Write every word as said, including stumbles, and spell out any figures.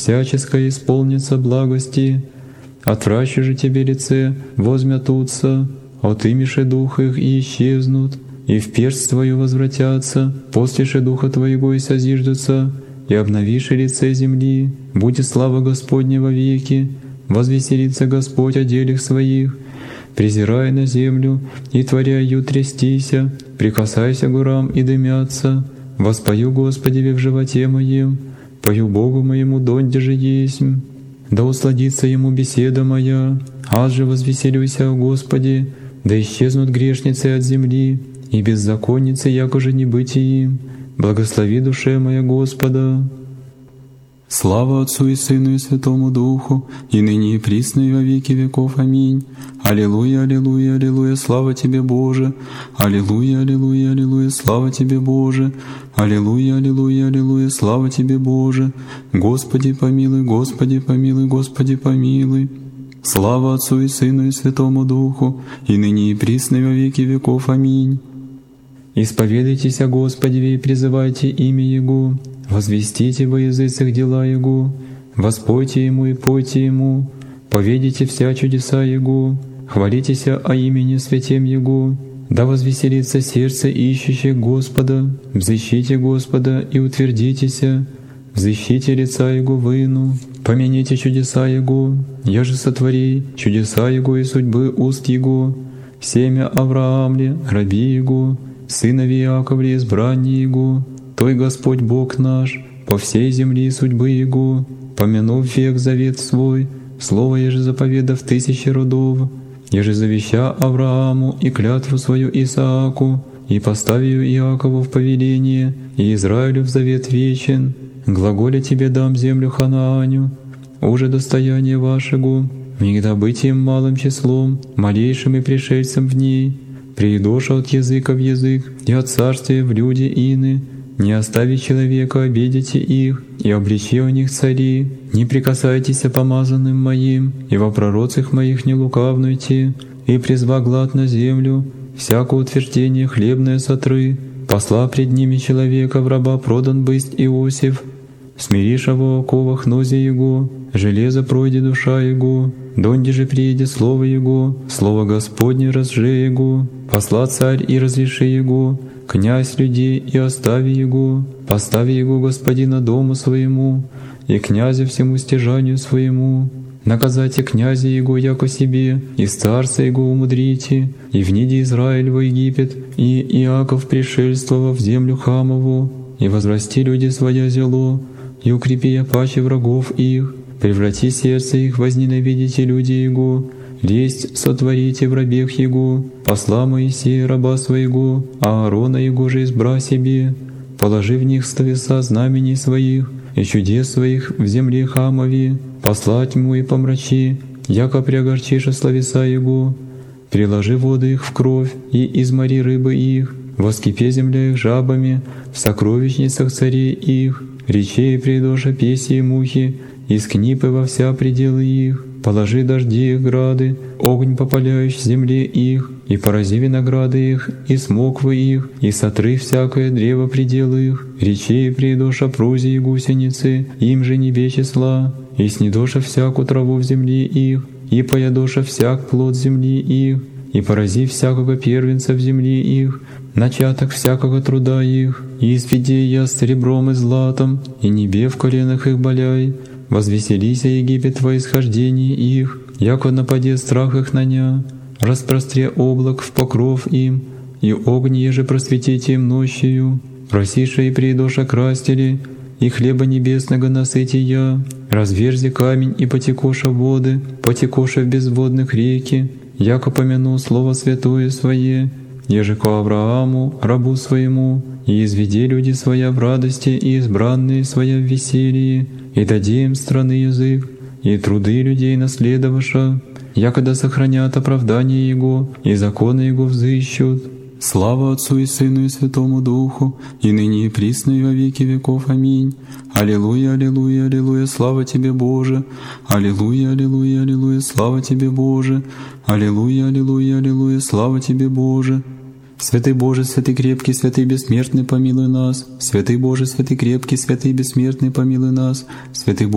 всяческое исполнится благости. Отвращу же тебе лице, возмятутся, отымеши дух их и исчезнут, и в перст твою возвратятся, послеше духа твоего и созиждутся, и обновиши лице земли, будет слава Господня во веки, возвеселится Господь о делах своих. Презирай на землю, и творя ее трястися, прикасайся к горам и дымятся. Воспою Господеве в животе моем, пою Богу моему донде же есмь. Да усладится ему беседа моя, аз же возвеселюся о Господе, да исчезнут грешницы от земли, и беззаконницы, якоже не быть им. Благослови душе моя Господа. Слава Отцу и Сыну и Святому Духу, и ныне и присно и во веки веков. Аминь. Аллилуйя, аллилуйя, аллилуйя, слава Тебе, Боже! Аллилуйя, аллилуйя, аллилуйя, слава Тебе, Боже! Аллилуйя, аллилуйя, аллилуйя, слава Тебе, Боже! Господи помилуй, Господи помилуй, Господи помилуй! Слава Отцу и Сыну и Святому Духу, и ныне и присно и во веки веков. Аминь. Исповедайтесь о Господе и призывайте имя Его, возвестите во языцах дела Его, воспойте Ему и пойте Ему, поведите вся чудеса Его, хвалитесь о имени святем Его, да возвеселится сердце ищущих Господа, взыщите Господа и утвердитеся, взыщите лица Его выну, помяните чудеса Его, я же сотвори чудеса Его и судьбы уст Его, семя Авраамле, раби Его, сынове Иаковле избрание Его, Той Господь Бог наш, по всей земли судьбы Его, помянув век завет свой, слово еже заповедав тысячи родов, еже завеща Аврааму и клятву свою Исааку, и поставию Иакову в повеление, и Израилю в завет вечен, глаголя тебе дам землю Ханааню, уже достояние вашего, мигда быть им малым числом, малейшим и пришельцем в ней, приидоша от языка в язык, и от царствия в люди ины, не оставить человека, обидите их, и обличи у них цари, не прикасайтесь о помазанным моим, и во пророцах моих не лукавнуйте, и призва глад на землю, всякое утверждение хлебное сотры, посла пред ними человека в раба продан бысть Иосиф, смириша во оковах нозе его, железо пройди душа его, донде же приедет слово его, слово Господне разже его, посла царь и разреши его, князь людей и остави его, постави его господина дому своему, и князя всему стяжанию своему. Наказайте князя его яко себе, и старца его умудрите, и вниди Израиль во Египет, и Иаков пришельствовав в землю Хамову, и возрасти люди своя зело, и укрепи я паче врагов их, преврати сердце их, возненавидите люди его, лесть сотворите в рабех его, посла Моисея раба своего, а Аарона его же избра себе, положи в них словеса знамений своих и чудес своих в земле Хамове, посла тьму и помрачи, яко приогорчиша словеса его, приложи воды их в кровь и измори рыбы их, воскипе земля их жабами, в сокровищницах царей их, речей придоша песи и мухи, из книпы во вся пределы их, положи дожди их грады, огонь попаляющий в земле их, и порази винограды их, и смоквы их, и сотры всякое древо пределы их, речей придоша прузи и гусеницы, им же небе числа, и снедоша всякую траву в земле их, и поядоша всяк плод земли их, и порази всякого первенца в земле их, начаток всякого труда их, и изведи я серебром и златом, и небе в коленах их боляй, возвеселися Египет во исхождении их, яко нападе страх их на ня, распростре облак в покров им, и огонь еже просветите им ночью, просиша и придоша крастили, и хлеба небесного насыти я, разверзи камень и потекоша воды, потекоша в безводных реки, яко помяну слово святое свое, еже ко Аврааму, рабу своему, и изведи люди своя в радости и избранные своя в веселье, и дади им страны язык, и труды людей наследоваша, якогда сохранят оправдание Его, и законы Его взыщут. Слава Отцу и Сыну и Святому Духу, и ныне и присно и во веки веков. Аминь. Аллилуйя, аллилуйя, аллилуйя, слава Тебе, Боже! Аллилуйя, аллилуйя, аллилуйя, слава Тебе, Боже! Аллилуйя, аллилуйя, аллилуйя, слава Тебе, Боже! Святый Боже, святый крепкий, святый бессмертный, помилуй нас. Святый Боже, святый крепкий, святый бессмертный, помилуй нас. Святый